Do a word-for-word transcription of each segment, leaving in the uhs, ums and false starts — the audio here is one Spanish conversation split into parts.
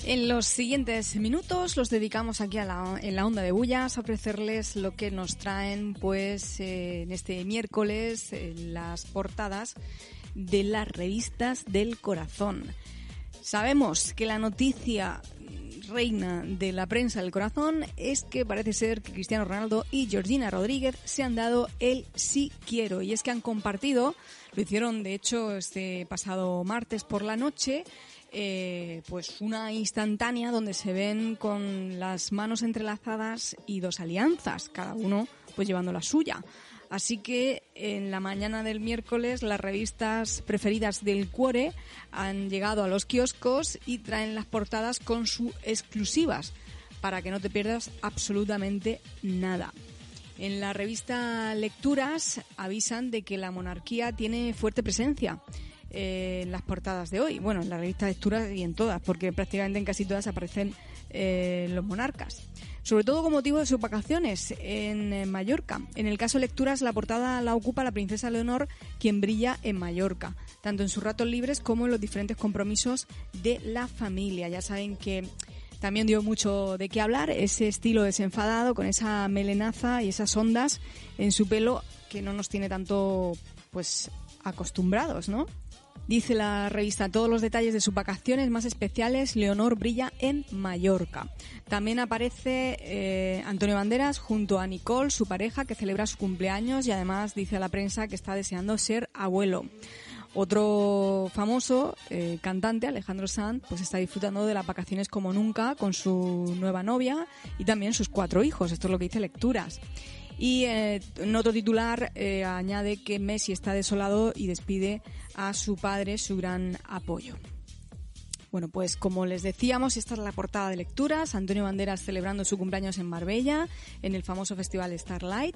En los siguientes minutos los dedicamos aquí a la, en la Onda de Bullas a ofrecerles lo que nos traen pues eh, en este miércoles eh, las portadas de las revistas del corazón. Sabemos que la noticia reina de la prensa del corazón es que parece ser que Cristiano Ronaldo y Georgina Rodríguez se han dado el sí quiero, y es que han compartido, lo hicieron de hecho este pasado martes por la noche, Eh, pues una instantánea donde se ven con las manos entrelazadas y dos alianzas, cada uno pues llevando la suya. Así que en la mañana del miércoles las revistas preferidas del Cuore han llegado a los kioscos y traen las portadas con sus exclusivas para que no te pierdas absolutamente nada. En la revista Lecturas avisan de que la monarquía tiene fuerte presencia Eh, en las portadas de hoy, bueno, en la revista Lecturas y en todas, porque prácticamente en casi todas aparecen eh, los monarcas, sobre todo con motivo de sus vacaciones en, en Mallorca. En el caso Lecturas, la portada la ocupa la princesa Leonor, quien brilla en Mallorca, tanto en sus ratos libres como en los diferentes compromisos de la familia. Ya saben que también dio mucho de qué hablar ese estilo desenfadado con esa melenaza y esas ondas en su pelo que no nos tiene tanto pues acostumbrados, ¿no? Dice la revista, todos los detalles de sus vacaciones más especiales, Leonor brilla en Mallorca. También aparece eh, Antonio Banderas junto a Nicole, su pareja, que celebra su cumpleaños y además dice a la prensa que está deseando ser abuelo. Otro famoso eh, cantante, Alejandro Sanz, pues está disfrutando de las vacaciones como nunca con su nueva novia y también sus cuatro hijos. Esto es lo que dice Lecturas. Y eh, en otro titular eh, añade que Messi está desolado y despide a su padre su gran apoyo. Bueno, pues como les decíamos, esta es la portada de Lecturas. Antonio Banderas celebrando su cumpleaños en Marbella, en el famoso festival Starlight,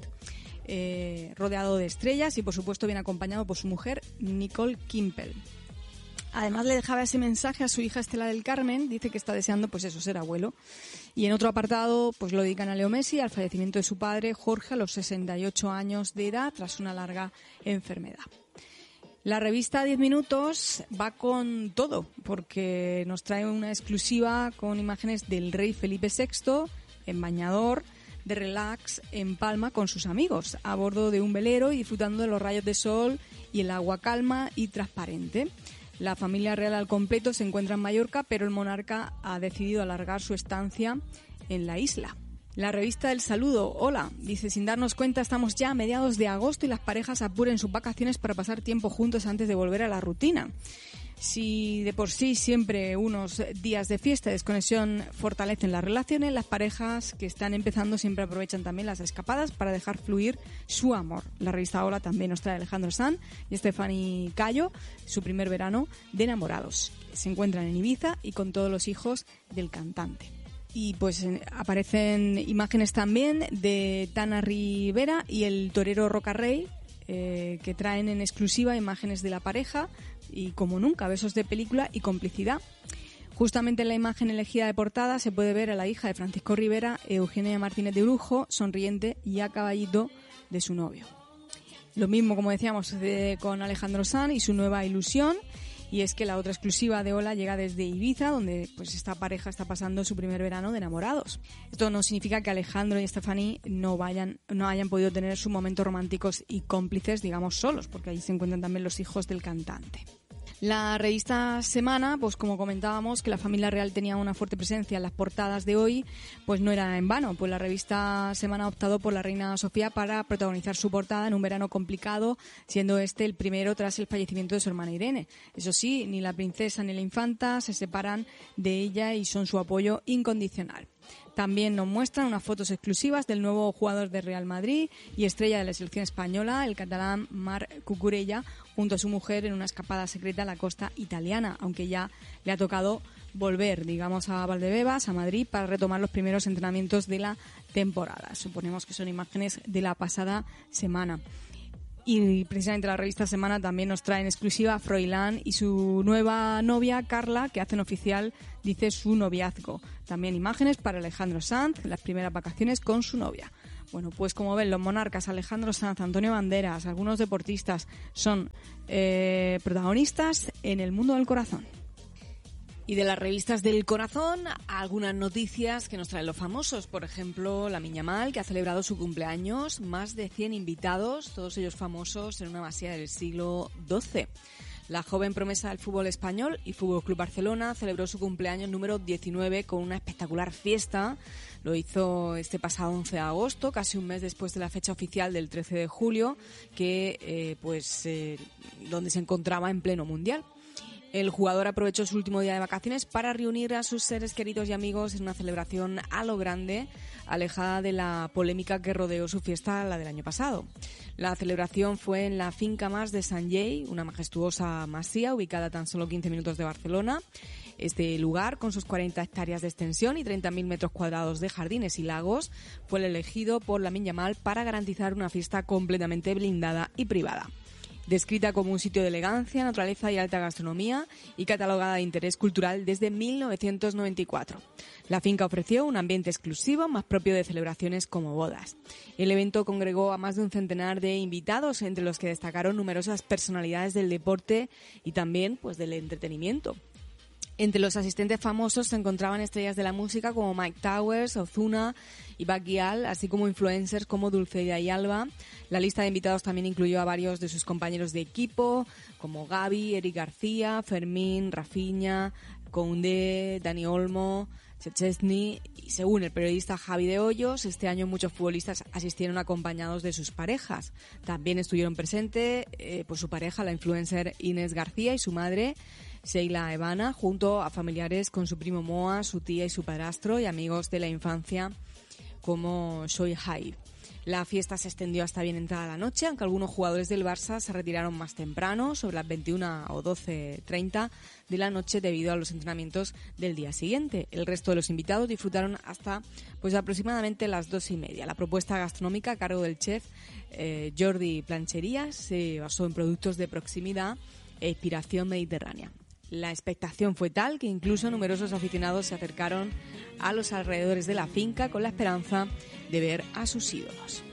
eh, rodeado de estrellas y por supuesto bien acompañado por su mujer Nicole Kimpel. Además le dejaba ese mensaje a su hija Estela del Carmen, dice que está deseando pues eso, ser abuelo. Y en otro apartado pues lo dedican a Leo Messi, al fallecimiento de su padre Jorge a los sesenta y ocho años de edad tras una larga enfermedad. La revista diez minutos va con todo, porque nos trae una exclusiva con imágenes del rey Felipe sexto en bañador, de relax en Palma con sus amigos, a bordo de un velero y disfrutando de los rayos de sol y el agua calma y transparente. La familia real al completo se encuentra en Mallorca, pero el monarca ha decidido alargar su estancia en la isla. La revista El Saludo, hola, dice, sin darnos cuenta estamos ya a mediados de agosto y las parejas apuren sus vacaciones para pasar tiempo juntos antes de volver a la rutina. Si de por sí siempre unos días de fiesta y desconexión fortalecen las relaciones, las parejas que están empezando siempre aprovechan también las escapadas para dejar fluir su amor. La revista Hola también nos trae Alejandro Sanz y Stephanie Cayo, su primer verano de enamorados. Se encuentran en Ibiza y con todos los hijos del cantante. Y pues aparecen imágenes también de Tana Rivera y el torero Rocarrey, eh, que traen en exclusiva imágenes de la pareja y como nunca, besos de película y complicidad. Justamente en la imagen elegida de portada se puede ver a la hija de Francisco Rivera, Eugenia Martínez de Brujo, sonriente y a caballito de su novio. Lo mismo, como decíamos, sucede con Alejandro Sanz y su nueva ilusión. Y es que la otra exclusiva de Hola llega desde Ibiza, donde pues esta pareja está pasando su primer verano de enamorados. Esto no significa que Alejandro y Stephanie no vayan, no hayan podido tener sus momentos románticos y cómplices, digamos, solos, porque allí se encuentran también los hijos del cantante. La revista Semana, pues como comentábamos, que la familia real tenía una fuerte presencia en las portadas de hoy, pues no era en vano, pues la revista Semana ha optado por la reina Sofía para protagonizar su portada en un verano complicado, siendo este el primero tras el fallecimiento de su hermana Irene. Eso sí, ni la princesa ni la infanta se separan de ella y son su apoyo incondicional. También nos muestran unas fotos exclusivas del nuevo jugador de Real Madrid y estrella de la selección española, el catalán Marc Cucurella, junto a su mujer en una escapada secreta a la costa italiana, aunque ya le ha tocado volver, digamos, a Valdebebas, a Madrid, para retomar los primeros entrenamientos de la temporada. Suponemos que son imágenes de la pasada semana. Y precisamente la revista Semana también nos trae en exclusiva a Froilán y su nueva novia Carla, que hacen oficial, dice, su noviazgo. También imágenes para Alejandro Sanz, las primeras vacaciones con su novia. Bueno, pues como ven, los monarcas, Alejandro Sanz, Antonio Banderas, algunos deportistas son eh, protagonistas en el mundo del corazón. Y de las revistas del corazón, algunas noticias que nos traen los famosos. Por ejemplo, la Miña Mal, que ha celebrado su cumpleaños. Más de cien invitados, todos ellos famosos en una masía del siglo doce. La joven promesa del fútbol español y Fútbol Club Barcelona celebró su cumpleaños número diecinueve con una espectacular fiesta. Lo hizo este pasado once de agosto, casi un mes después de la fecha oficial del trece de julio, que eh, pues eh, donde se encontraba en pleno mundial. El jugador aprovechó su último día de vacaciones para reunir a sus seres queridos y amigos en una celebración a lo grande, alejada de la polémica que rodeó su fiesta, la del año pasado. La celebración fue en la Finca Mas de Sant Llei, una majestuosa masía ubicada a tan solo quince minutos de Barcelona. Este lugar, con sus cuarenta hectáreas de extensión y treinta mil metros cuadrados de jardines y lagos, fue el elegido por la Miña Mal para garantizar una fiesta completamente blindada y privada. Descrita como un sitio de elegancia, naturaleza y alta gastronomía y catalogada de interés cultural desde mil novecientos noventa y cuatro. La finca ofreció un ambiente exclusivo más propio de celebraciones como bodas. El evento congregó a más de un centenar de invitados, entre los que destacaron numerosas personalidades del deporte y también pues del entretenimiento. Entre los asistentes famosos se encontraban estrellas de la música como Mike Towers, Ozuna y Baquial, así como influencers como Dulceida y Alba. La lista de invitados también incluyó a varios de sus compañeros de equipo, como Gavi, Eric García, Fermín, Rafinha, Koundé, Dani Olmo, Szczęsny, y según el periodista Javi de Hoyos, este año muchos futbolistas asistieron acompañados de sus parejas. También estuvieron presentes eh, por su pareja, la influencer Inés García, y su madre, Sheila Evana, junto a familiares con su primo Moa, su tía y su padrastro, y amigos de la infancia como Shoaib Haid. La fiesta se extendió hasta bien entrada la noche, aunque algunos jugadores del Barça se retiraron más temprano, sobre las veintiuna o doce treinta de la noche, debido a los entrenamientos del día siguiente. El resto de los invitados disfrutaron hasta pues aproximadamente las dos y media. La propuesta gastronómica a cargo del chef eh, Jordi Planchería se basó en productos de proximidad e inspiración mediterránea. La expectación fue tal que incluso numerosos aficionados se acercaron a los alrededores de la finca con la esperanza de ver a sus ídolos.